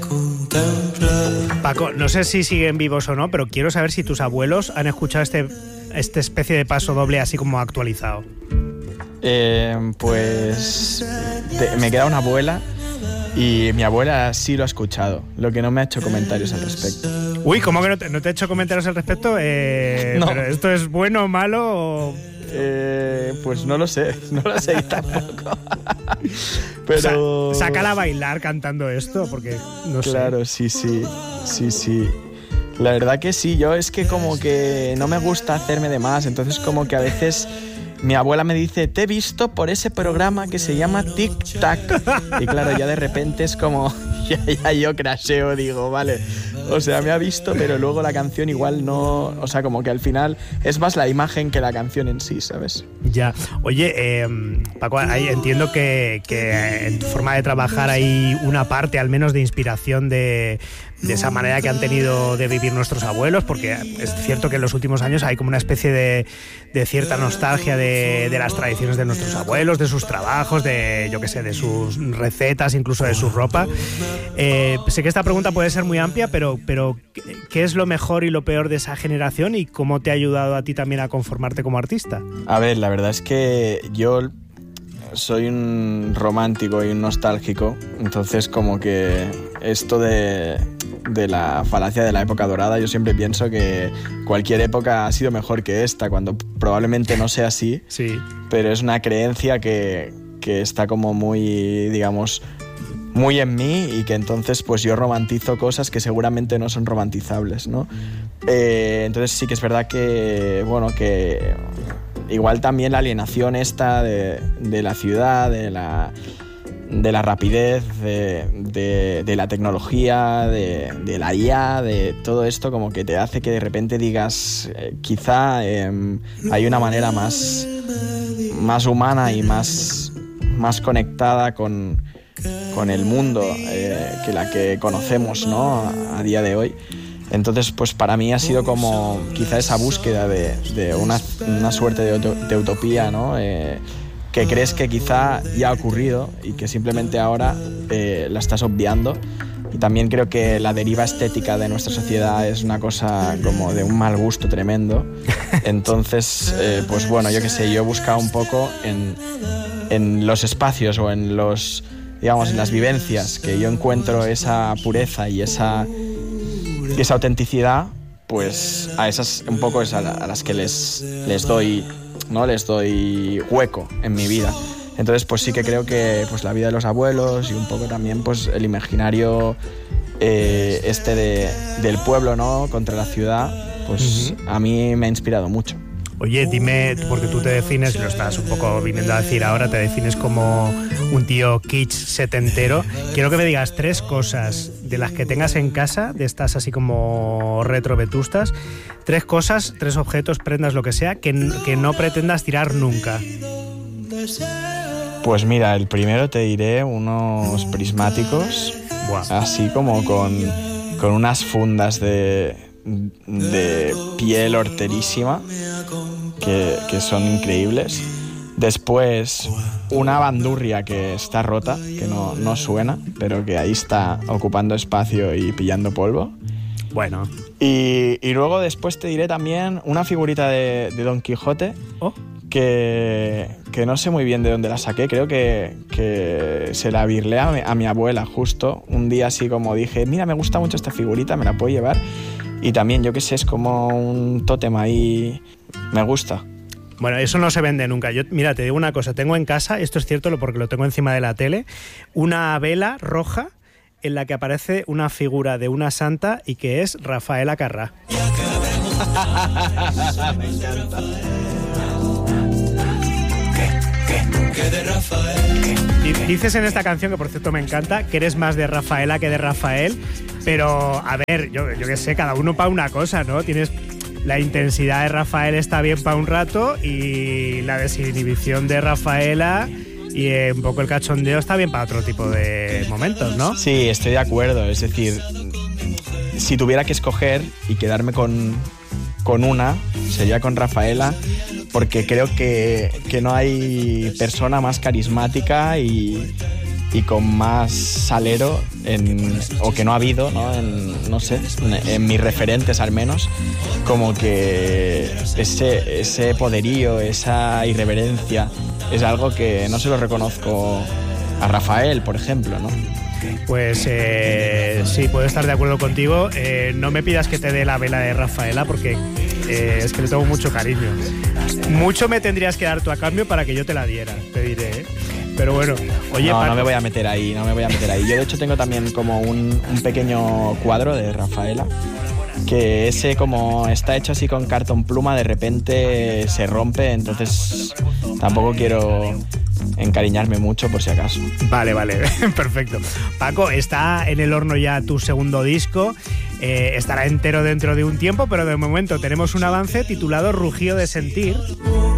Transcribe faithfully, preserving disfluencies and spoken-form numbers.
Paco, no sé si siguen vivos o no, pero quiero saber si tus abuelos han escuchado este, esta especie de paso doble así como actualizado. Eh, pues te, me queda una abuela y mi abuela sí lo ha escuchado, lo que no me ha hecho comentarios al respecto. Uy, ¿cómo que no te, no te ha hecho comentarios al respecto? Eh, no. ¿Pero esto es bueno o malo o...? Eh, pues no lo sé, no lo sé tampoco. Pero... Sa- sácala a bailar cantando esto, porque no sé. Claro, sí, sí, sí, sí. La verdad que sí, yo es que como que no me gusta hacerme de más, entonces como que a veces mi abuela me dice, te he visto por ese programa que se llama Tic Tac. Y claro, ya de repente es como, ya, ya yo crasheo, digo, vale, o sea, me ha visto, pero luego la canción igual no, o sea, como que al final es más la imagen que la canción en sí, ¿sabes? Ya. Oye, eh, Paco, ahí entiendo que, que en tu forma de trabajar hay una parte al menos de inspiración de, de esa manera que han tenido de vivir nuestros abuelos, porque es cierto que en los últimos años hay como una especie de, de cierta nostalgia de, de las tradiciones de nuestros abuelos, de sus trabajos, de, yo qué sé, de sus recetas, incluso de su ropa. Eh, sé que esta pregunta puede ser muy amplia, pero, pero ¿qué es lo mejor y lo peor de esa generación y cómo te ha ayudado a ti también a conformarte como artista? A ver, la verdad es que yo soy un romántico y un nostálgico, entonces como que esto de, de la falacia de la época dorada, yo siempre pienso que cualquier época ha sido mejor que esta, cuando probablemente no sea así, sí. Pero es una creencia que, que está como muy, digamos, muy en mí y que entonces pues yo romantizo cosas que seguramente no son romantizables, ¿no? Eh, entonces sí que es verdad que, bueno, que igual también la alienación esta de, de la ciudad, de la, de la rapidez, de, de, de la tecnología, de, de la I A, de todo esto como que te hace que de repente digas, eh, quizá eh, hay una manera más, más humana y más, más conectada con, con el mundo eh, que la que conocemos, ¿no? a, a día de hoy. Entonces, pues para mí ha sido como quizá esa búsqueda de, de una, una suerte de, de utopía, ¿no? Eh, que crees que quizá ya ha ocurrido y que simplemente ahora eh, la estás obviando. Y también creo que la deriva estética de nuestra sociedad es una cosa como de un mal gusto tremendo. Entonces, eh, pues bueno, yo qué sé, yo he buscado un poco en, en los espacios o en los, digamos, en las vivencias que yo encuentro esa pureza y esa... Y esa autenticidad, pues a esas un poco es a, la, a las que les, les doy, ¿no? Les doy hueco en mi vida. Entonces, pues sí que creo que pues la vida de los abuelos y un poco también pues el imaginario eh, este de, del pueblo, ¿no? Contra la ciudad, pues uh-huh. a mí me ha inspirado mucho. Oye, dime, porque tú te defines, lo estás un poco viniendo a decir ahora, te defines como un tío kitsch setentero. Quiero que me digas tres cosas de las que tengas en casa, de estas así como retro vetustas, tres cosas, tres objetos, prendas, lo que sea, que, que no pretendas tirar nunca. Pues mira, el primero te diré unos prismáticos, wow. así como con, con unas fundas de... de piel horterísima que, que son increíbles. Después una bandurria que está rota, que no, no suena, pero que ahí está ocupando espacio y pillando polvo. Bueno. Y, y luego después te diré también una figurita de, de Don Quijote oh. que, que no sé muy bien de dónde la saqué. Creo que, que se la birlé a mi, a mi abuela justo un día, así como dije, mira, me gusta mucho esta figurita, me la puedo llevar. Y también, yo qué sé, es como un tótem ahí, me gusta. Bueno, eso no se vende nunca. Yo, mira, te digo una cosa, tengo en casa, esto es cierto porque lo tengo encima de la tele, una vela roja en la que aparece una figura de una santa y que es Rafaela Carrà. Dices en esta canción, que por cierto me encanta, que eres más de Rafaela que de Rafael, pero a ver, yo, yo qué sé, cada uno para una cosa, ¿no? Tienes la intensidad de Rafael está bien para un rato y la desinhibición de Rafaela y eh, un poco el cachondeo está bien para otro tipo de momentos, ¿no? Sí, estoy de acuerdo, es decir, si tuviera que escoger y quedarme con, con una, sería con Rafaela, porque creo que, que no hay persona más carismática y, y con más salero en, o que no ha habido, ¿no? En, no sé, en, en mis referentes al menos, como que ese, ese poderío, esa irreverencia es algo que no se lo reconozco a Rafael, por ejemplo, ¿no? Pues eh, sí, puedo estar de acuerdo contigo. Eh, no me pidas que te dé la vela de Rafaela porque eh, es que le tengo mucho cariño. Mucho me tendrías que dar tú a cambio para que yo te la diera, te diré, ¿eh? Pero bueno, oye, no, Paco, no me voy a meter ahí, no me voy a meter ahí. Yo de hecho tengo también como un, un pequeño cuadro de Rafaela, que ese como está hecho así con cartón pluma, de repente se rompe, entonces tampoco quiero encariñarme mucho por si acaso. Vale, vale, perfecto. Paco, está en el horno ya tu segundo disco, eh, estará entero dentro de un tiempo, pero de momento tenemos un avance titulado Rugido de Sentir.